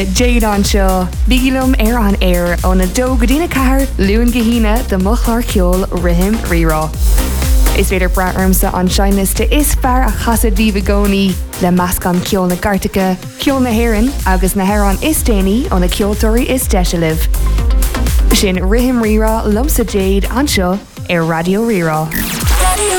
Jade an seo, bígilum an air ó na dó go dtína cahar luúin gahína de mochlar ceol rihim rirá. Is féidir braarmsa an seinliste is fear a chasad bhí gcónaí le measc an ceol na Gartacha, ceol na Héireann agus na Héireann is déanaí ó na ceoltóirí is deisialah. Sin rihim rirá lumsa Jade an seo ar Radio Rirá.